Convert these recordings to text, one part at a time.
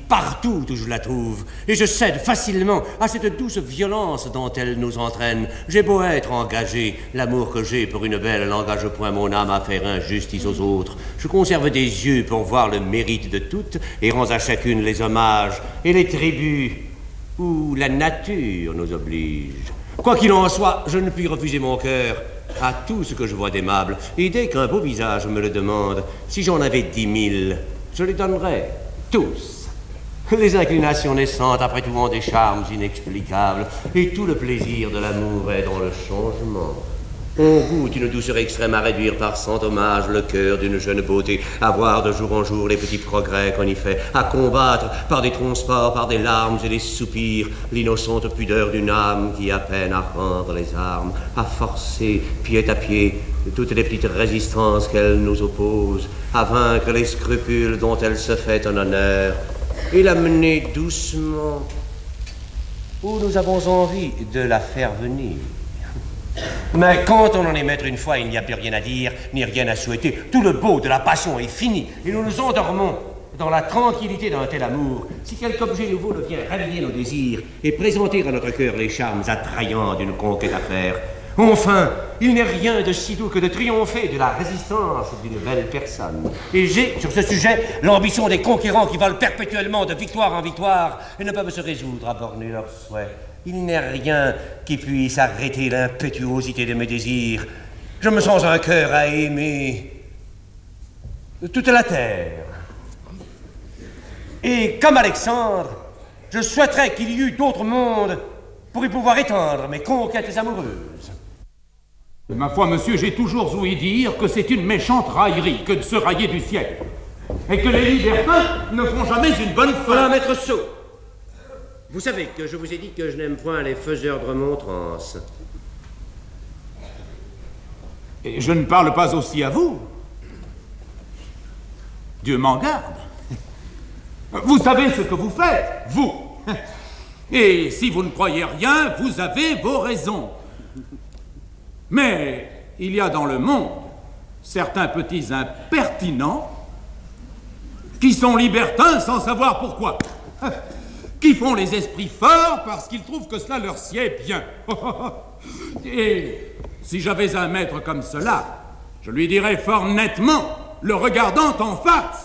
partout où je la trouve, et je cède facilement à cette douce violence dont elle nous entraîne. J'ai beau être engagé, l'amour que j'ai pour une belle n'engage point mon âme à faire injustice aux autres. Je conserve des yeux pour voir le mérite de toutes, et rends à chacune les hommages et les tributs où la nature nous oblige. Quoi qu'il en soit, je ne puis refuser mon cœur à tout ce que je vois d'aimable, et dès qu'un beau visage me le demande, si j'en avais 10 000, je les donnerais tous. Les inclinations naissantes, après tout, ont des charmes inexplicables, et tout le plaisir de l'amour est dans le changement. On goûte une douceur extrême à réduire par 100 hommages le cœur d'une jeune beauté, à voir de jour en jour les petits progrès qu'on y fait, à combattre par des transports, par des larmes et des soupirs, l'innocente pudeur d'une âme qui a peine à rendre les armes, à forcer, pied à pied, toutes les petites résistances qu'elle nous oppose, à vaincre les scrupules dont elle se fait un honneur, et la mener doucement où nous avons envie de la faire venir. Mais quand on en est maître une fois, il n'y a plus rien à dire, ni rien à souhaiter. Tout le beau de la passion est fini, et nous nous endormons dans la tranquillité d'un tel amour. Si quelque objet nouveau ne vient réveiller nos désirs et présenter à notre cœur les charmes attrayants d'une conquête à faire, enfin, il n'est rien de si doux que de triompher de la résistance d'une belle personne. Et j'ai, sur ce sujet, l'ambition des conquérants qui volent perpétuellement de victoire en victoire et ne peuvent se résoudre à borner leurs souhaits. Il n'est rien qui puisse arrêter l'impétuosité de mes désirs. Je me sens un cœur à aimer toute la terre. Et comme Alexandre, je souhaiterais qu'il y eût d'autres mondes pour y pouvoir étendre mes conquêtes amoureuses. Ma foi, monsieur, j'ai toujours ouï dire que c'est une méchante raillerie que de se railler du ciel. Et que les libertins ne font jamais une bonne fin. Voilà, maître Sot. Vous savez que je vous ai dit que je n'aime point les faiseurs de remontrances. Et je ne parle pas aussi à vous. Dieu m'en garde. Vous savez ce que vous faites, vous. Et si vous ne croyez rien, vous avez vos raisons. Mais il y a dans le monde certains petits impertinents qui sont libertins sans savoir pourquoi. Qui font les esprits forts parce qu'ils trouvent que cela leur sied bien. Et si j'avais un maître comme cela, je lui dirais fort nettement, le regardant en face.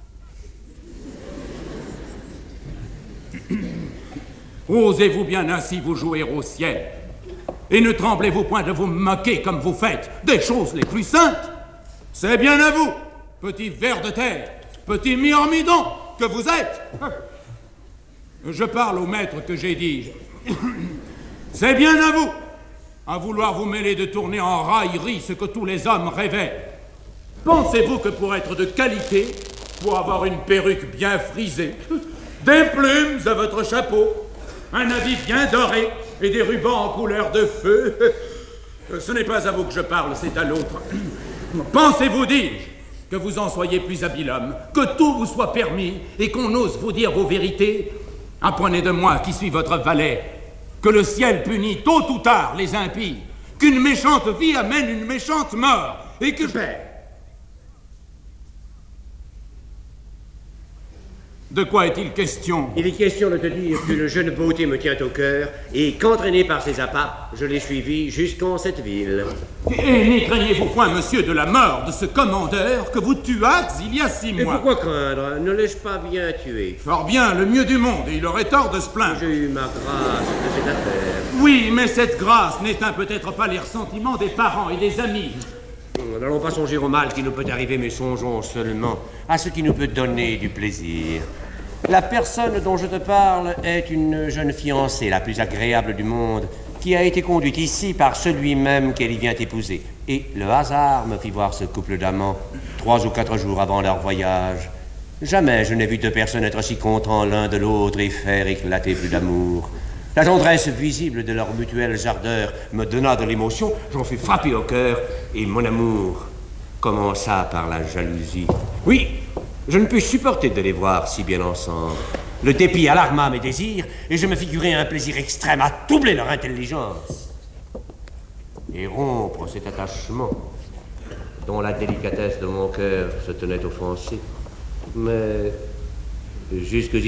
Osez-vous bien ainsi vous jouer au ciel, et ne tremblez-vous point de vous moquer comme vous faites des choses les plus saintes. C'est bien à vous, petit ver de terre, petit myrmidon que vous êtes. Je parle au maître que j'ai dit. C'est bien à vous, à vouloir vous mêler de tourner en raillerie ce que tous les hommes rêvaient. Pensez-vous que pour être de qualité, pour avoir une perruque bien frisée, des plumes à votre chapeau, un habit bien doré et des rubans en couleur de feu, ce n'est pas à vous que je parle, c'est à l'autre. Pensez-vous, dis-je, que vous en soyez plus habile homme, que tout vous soit permis et qu'on ose vous dire vos vérités? Apprenez de moi, qui suis votre valet, que le ciel punit tôt ou tard les impies, qu'une méchante vie amène une méchante mort, et que... De quoi est-il question? Il est question de te dire qu'une jeune beauté me tient au cœur, et qu'entraîné par ses appâts, je l'ai suivie jusqu'en cette ville. Et n'y craignez-vous point, monsieur, de la mort de ce commandeur que vous tuâtes il y a 6 mois? Et pourquoi craindre? Ne l'ai-je pas bien tué? Fort bien, le mieux du monde, et il aurait tort de se plaindre. J'ai eu ma grâce de cette affaire. Oui, mais cette grâce n'éteint peut-être pas les ressentiments des parents et des amis. N'allons pas songer au mal qui nous peut arriver, mais songeons seulement à ce qui nous peut donner du plaisir. La personne dont je te parle est une jeune fiancée, la plus agréable du monde, qui a été conduite ici par celui même qu'elle y vient épouser. Et le hasard me fit voir ce couple d'amants 3 ou 4 jours avant leur voyage. Jamais je n'ai vu 2 personnes être si contents l'un de l'autre et faire éclater plus d'amour. La tendresse visible de leurs mutuelles ardeurs me donna de l'émotion, j'en fus frappé au cœur, et mon amour commença par la jalousie. Oui, je ne pus supporter de les voir si bien ensemble. Le dépit alarma mes désirs, et je me figurai un plaisir extrême à troubler leur intelligence et rompre cet attachement dont la délicatesse de mon cœur se tenait offensée. Mais jusque